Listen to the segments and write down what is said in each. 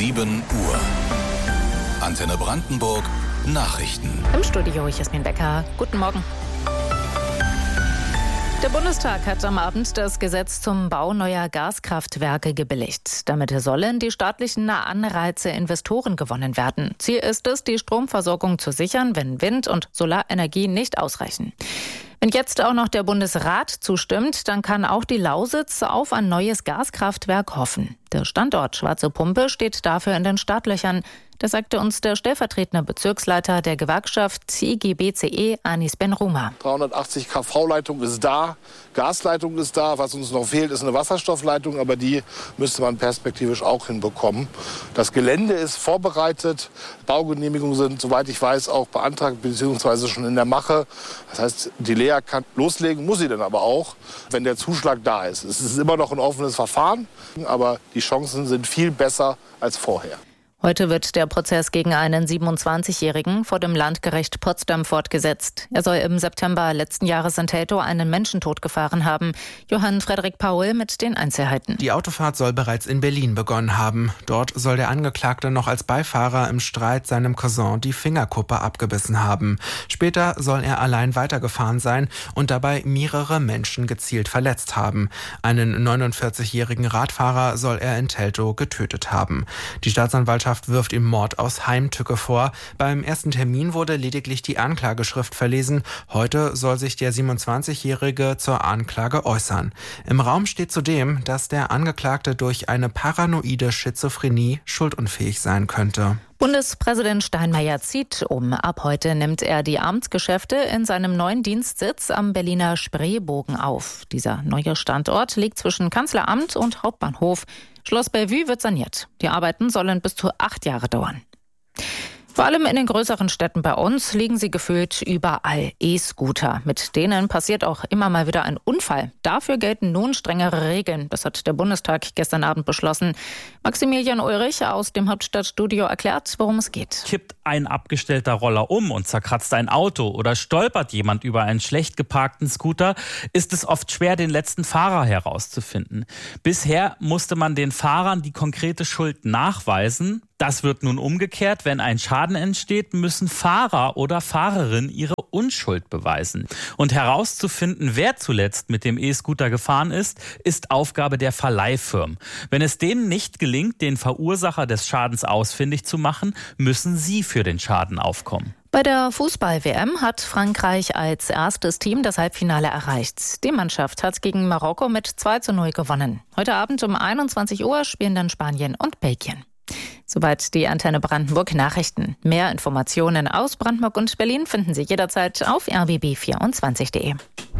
7 Uhr. Antenne Brandenburg Nachrichten. Im Studio Jasmin Becker. Guten Morgen. Der Bundestag hat am Abend das Gesetz zum Bau neuer Gaskraftwerke gebilligt. Damit sollen die staatlichen Anreize Investoren gewonnen werden. Ziel ist es, die Stromversorgung zu sichern, wenn Wind- und Solarenergie nicht ausreichen. Wenn jetzt auch noch der Bundesrat zustimmt, dann kann auch die Lausitz auf ein neues Gaskraftwerk hoffen. Der Standort Schwarze Pumpe steht dafür in den Startlöchern. Das sagte uns der stellvertretende Bezirksleiter der Gewerkschaft IGBCE, Anis Benruma. 380 kV-Leitung ist da, Gasleitung ist da. Was uns noch fehlt, ist eine Wasserstoffleitung, aber die müsste man perspektivisch auch hinbekommen. Das Gelände ist vorbereitet, Baugenehmigungen sind, soweit ich weiß, auch beantragt bzw. schon in der Mache. Das heißt, die Lea kann loslegen, muss sie dann aber auch, wenn der Zuschlag da ist. Es ist immer noch ein offenes Verfahren, aber die Chancen sind viel besser als vorher. Heute wird der Prozess gegen einen 27-Jährigen vor dem Landgericht Potsdam fortgesetzt. Er soll im September letzten Jahres in Teltow einen Menschen totgefahren haben. Johann Frederik Paul mit den Einzelheiten. Die Autofahrt soll bereits in Berlin begonnen haben. Dort soll der Angeklagte noch als Beifahrer im Streit seinem Cousin die Fingerkuppe abgebissen haben. Später soll er allein weitergefahren sein und dabei mehrere Menschen gezielt verletzt haben. Einen 49-jährigen Radfahrer soll er in Teltow getötet haben. Die Staatsanwaltschaft wirft ihm Mord aus Heimtücke vor. Beim ersten Termin wurde lediglich die Anklageschrift verlesen. Heute soll sich der 27-Jährige zur Anklage äußern. Im Raum steht zudem, dass der Angeklagte durch eine paranoide Schizophrenie schuldunfähig sein könnte. Bundespräsident Steinmeier zieht um. Ab heute nimmt er die Amtsgeschäfte in seinem neuen Dienstsitz am Berliner Spreebogen auf. Dieser neue Standort liegt zwischen Kanzleramt und Hauptbahnhof. Schloss Bellevue wird saniert. Die Arbeiten sollen bis zu 8 Jahre dauern. Vor allem in den größeren Städten bei uns liegen sie gefühlt überall E-Scooter. Mit denen passiert auch immer mal wieder ein Unfall. Dafür gelten nun strengere Regeln. Das hat der Bundestag gestern Abend beschlossen. Maximilian Ulrich aus dem Hauptstadtstudio erklärt, worum es geht. Kippt ein abgestellter Roller um und zerkratzt ein Auto oder stolpert jemand über einen schlecht geparkten Scooter, ist es oft schwer, den letzten Fahrer herauszufinden. Bisher musste man den Fahrern die konkrete Schuld nachweisen. Das wird nun umgekehrt. Wenn ein Schaden entsteht, müssen Fahrer oder Fahrerin ihre Unschuld beweisen. Und herauszufinden, wer zuletzt mit dem E-Scooter gefahren ist Aufgabe der Verleihfirmen. Wenn es denen nicht gelingt, den Verursacher des Schadens ausfindig zu machen, müssen sie für den Schaden aufkommen. Bei der Fußball-WM hat Frankreich als erstes Team das Halbfinale erreicht. Die Mannschaft hat gegen Marokko mit 2:0 gewonnen. Heute Abend um 21 Uhr spielen dann Spanien und Belgien. Soweit die Antenne Brandenburg Nachrichten. Mehr Informationen aus Brandenburg und Berlin finden Sie jederzeit auf rbb24.de.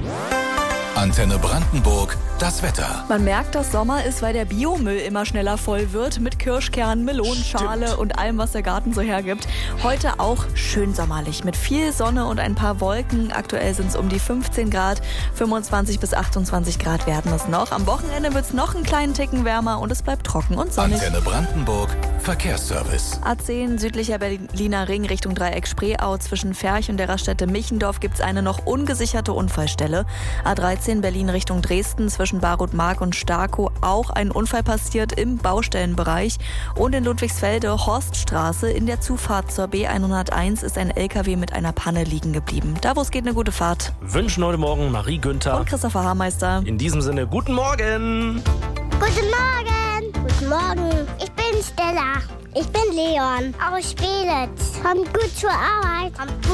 Antenne Brandenburg, das Wetter. Man merkt, dass Sommer ist, weil der Biomüll immer schneller voll wird mit Kirschkernen, Melonenschale und allem, was der Garten so hergibt. Heute auch schön sommerlich mit viel Sonne und ein paar Wolken. Aktuell sind es um die 15 Grad, 25 bis 28 Grad werden es noch. Am Wochenende wird es noch einen kleinen Ticken wärmer und es bleibt trocken und sonnig. Antenne Brandenburg, Verkehrsservice. A10 südlicher Berliner Ring Richtung Dreieck Spreeau. Zwischen Ferch und der Raststätte Michendorf gibt es eine noch ungesicherte Unfallstelle. A13 Berlin Richtung Dresden zwischen Barut-Mark und Starkow auch ein Unfall passiert im Baustellenbereich. Und in Ludwigsfelde Horststraße in der Zufahrt zur B101 ist ein LKW mit einer Panne liegen geblieben. Da, wo es geht, eine gute Fahrt. Wünschen heute Morgen Marie Günther Und Christopher Haarmeister. In diesem Sinne, guten Morgen! Guten Morgen! Guten Morgen! Ich bin Stella. Ich bin Leon. Aus Spelitz. Kommt gut zur Arbeit. Kommt gut